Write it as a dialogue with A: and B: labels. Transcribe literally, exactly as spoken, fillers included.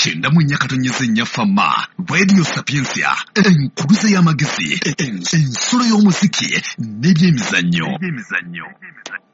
A: kyenda mu nnya katonnyeza ennya fama Radio Sapiensia enkuluze y'amagezi ensolo y'omuziki n'ebyemizannyo